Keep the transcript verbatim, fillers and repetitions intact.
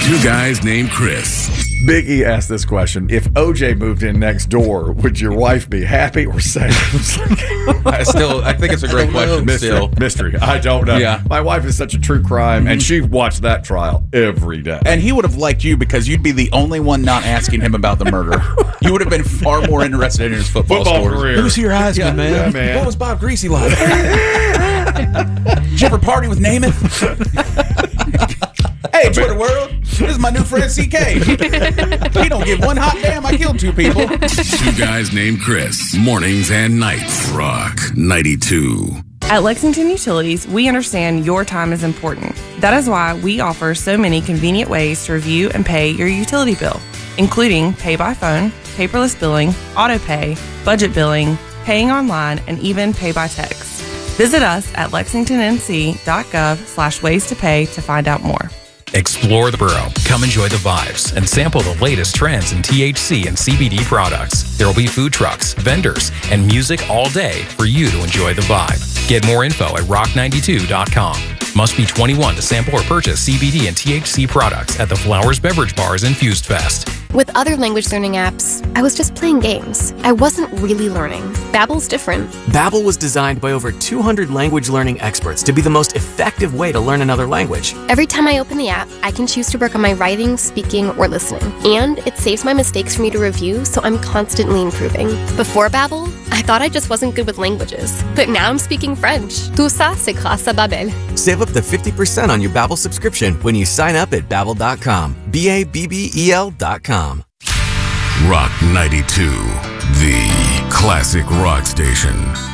Two guys named Chris. Big E asked this question. If O J moved in next door, would your wife be happy or sad? I still, I think it's a great question. Mystery. Still, Mystery. I don't know. Yeah. My wife is such a true crime, and she watched that trial every day. and he would have liked you because you'd be the only one not asking him about the murder. You would have been far more interested in his football, Football stories. career. Who's your husband, Yeah, man? yeah, man. What was Bob Greasy like? Did you ever party with Namath? Hey, Twitter world, this is my new friend C K. He don't give one hot damn. I killed two people. Two guys named Chris. Mornings and nights. Rock ninety-two. At Lexington Utilities, we understand your time is important. That is why we offer so many convenient ways to review and pay your utility bill, including pay by phone, paperless billing, auto pay, budget billing, paying online, and even pay by text. Visit us at lexingtonnc.gov slash ways to pay to find out more. Explore the borough. Come enjoy the vibes and sample the latest trends in T H C and C B D products. There will be food trucks, vendors, and music all day for you to enjoy the vibe. Get more info at rock ninety-two dot com. Must be twenty-one to sample or purchase C B D and T H C products at the Flowers Beverage Bars in Fused Fest. With other language learning apps, I was just playing games. I wasn't really learning. Babbel's different. Babbel was designed by over two hundred language learning experts to be the most effective way to learn another language. Every time I open the app, I can choose to work on my writing, speaking, or listening. And it saves my mistakes for me to review, so I'm constantly improving. Before Babbel, I thought I just wasn't good with languages. But now I'm speaking French. Tout ça, c'est grâce à Babbel. Save up to fifty percent on your Babbel subscription when you sign up at babbel dot com. B A B B E L dot com. Rock ninety-two. The classic rock station.